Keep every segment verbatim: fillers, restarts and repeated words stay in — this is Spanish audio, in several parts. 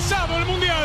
comenzado el Mundial.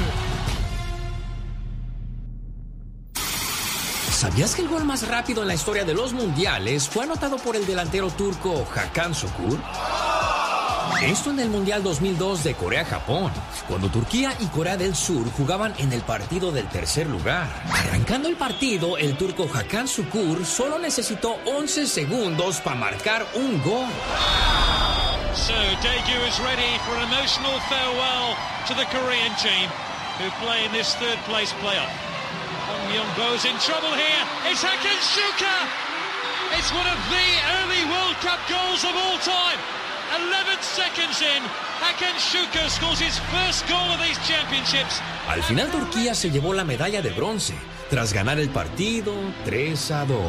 ¿Sabías que el gol más rápido en la historia de los mundiales fue anotado por el delantero turco Hakan Şükür? Esto en el Mundial dos mil dos de Corea-Japón, cuando Turquía y Corea del Sur jugaban en el partido del tercer lugar. Arrancando el partido, el turco Hakan Şükür solo necesitó once segundos para marcar un gol. So, Daegu is ready for an emotional farewell to the Korean team who play in this third place playoff. Hong Myung-bo's in trouble here. It's Hakan Şükür. It's one of the early World Cup goals of all time. eleven seconds in, Hakan Şükür scores his first goal of these championships. Al final Turquía se llevó la medalla de bronce tras ganar el partido tres a dos.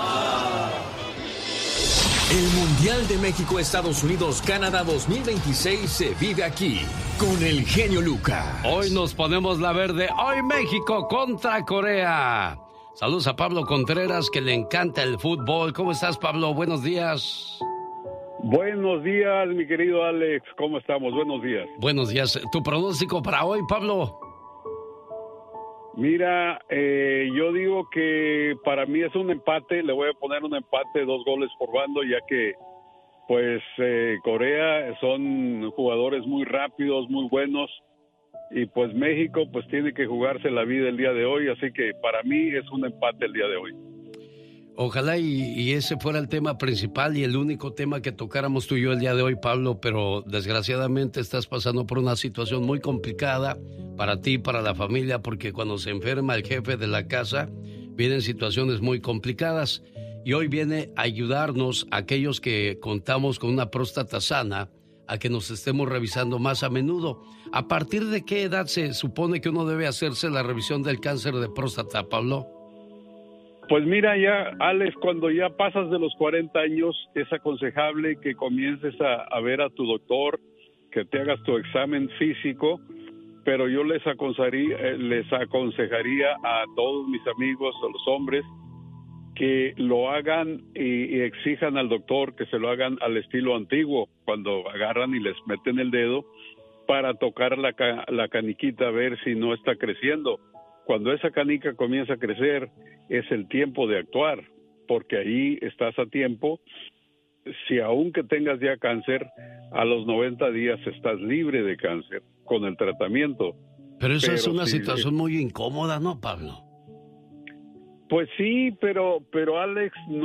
El Mundial de México-Estados Unidos-Canadá dos mil veintiséis se vive aquí con el genio Lucas. Hoy nos ponemos la verde. Hoy México contra Corea. Saludos a Pablo Contreras, que le encanta el fútbol. ¿Cómo estás, Pablo? Buenos días. Buenos días, mi querido Alex. ¿Cómo estamos? Buenos días. Buenos días. ¿Tu pronóstico para hoy, Pablo? Mira, eh, yo digo que para mí es un empate. Le voy a poner un empate, dos goles por bando, ya que pues eh, Corea son jugadores muy rápidos, muy buenos, y pues México pues tiene que jugarse la vida el día de hoy, así que para mí es un empate el día de hoy. Ojalá y, y ese fuera el tema principal y el único tema que tocáramos tú y yo el día de hoy, Pablo, pero desgraciadamente estás pasando por una situación muy complicada para ti, para la familia, porque cuando se enferma el jefe de la casa, vienen situaciones muy complicadas. Y hoy viene a ayudarnos a aquellos que contamos con una próstata sana, a que nos estemos revisando más a menudo. ¿A partir de qué edad se supone que uno debe hacerse la revisión del cáncer de próstata, Pablo? Pues mira, ya, Alex, cuando ya pasas de los cuarenta años, es aconsejable que comiences a, a ver a tu doctor, que te hagas tu examen físico, pero yo les aconsejaría, les aconsejaría a todos mis amigos, a los hombres, que lo hagan y, y exijan al doctor que se lo hagan al estilo antiguo, cuando agarran y les meten el dedo para tocar la, la caniquita a ver si no está creciendo. Cuando esa canica comienza a crecer, es el tiempo de actuar, porque ahí estás a tiempo. Si aun que tengas ya cáncer, a los noventa días estás libre de cáncer con el tratamiento. Pero eso pero es una si, situación muy incómoda, ¿no, Pablo? Pues sí, pero, pero Alex,